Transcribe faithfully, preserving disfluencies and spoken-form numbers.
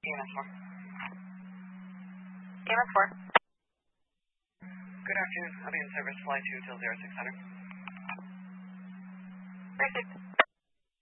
E M S four. E M S four. Good afternoon. I'll be in service. Fly two till zero six hundred. Perfect.